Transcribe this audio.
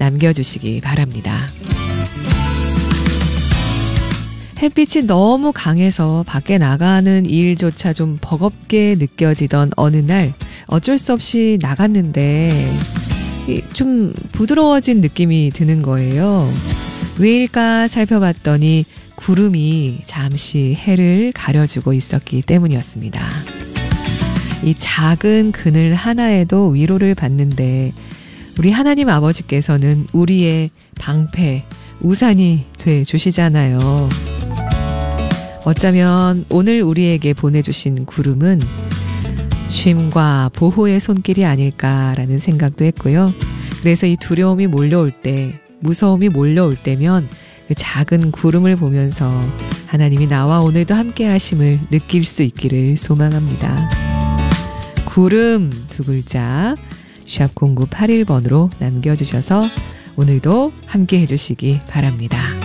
남겨주시기 바랍니다. 햇빛이 너무 강해서 밖에 나가는 일조차 좀 버겁게 느껴지던 어느 날 어쩔 수 없이 나갔는데 좀 부드러워진 느낌이 드는 거예요. 왜일까 살펴봤더니 구름이 잠시 해를 가려주고 있었기 때문이었습니다. 이 작은 그늘 하나에도 위로를 받는데 우리 하나님 아버지께서는 우리의 방패, 우산이 돼 주시잖아요. 어쩌면 오늘 우리에게 보내주신 구름은 쉼과 보호의 손길이 아닐까라는 생각도 했고요. 그래서 이 두려움이 몰려올 때, 무서움이 몰려올 때면 그 작은 구름을 보면서 하나님이 나와 오늘도 함께 하심을 느낄 수 있기를 소망합니다. 구름 두 글자 샵 0981번으로 남겨주셔서 오늘도 함께 해주시기 바랍니다.